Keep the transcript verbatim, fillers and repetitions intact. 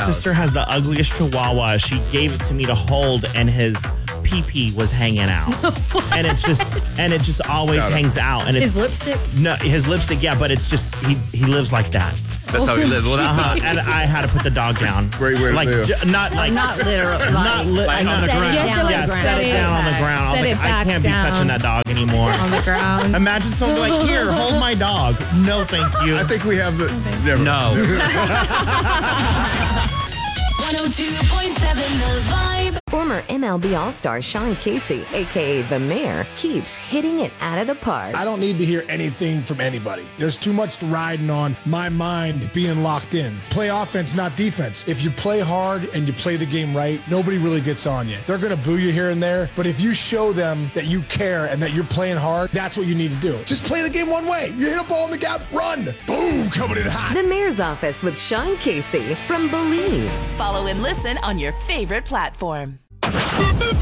sister has the ugliest chihuahua. She gave it to me to hold, and his pee-pee was hanging out. and it just and it just always hangs out. And it's, his lipstick? No, his lipstick, yeah, but it's just, he, he lives like that. That's how he lives. Well, that's Uh-huh. And I had to put the dog down. Great way to like, live. j- Not like... Not literal. Like, Not li- like on the set ground. it down yeah, on the ground. set it down on the ground. I was Set like, it I back can't down. be touching that dog anymore. On the ground. Imagine someone like, here, hold my dog. No, thank you. I think we have the... Never. No. one oh two point seven The Vibe. Former M L B All-Star Sean Casey, a k a. The Mayor, keeps hitting it out of the park. I don't need to hear anything from anybody. There's too much riding on my mind being locked in. Play offense, not defense. If you play hard and you play the game right, nobody really gets on you. They're going to boo you here and there, but if you show them that you care and that you're playing hard, that's what you need to do. Just play the game one way. You hit a ball in the gap, run. Boom, coming in hot. The Mayor's Office with Sean Casey from Believe. Follow and listen on your favorite platform.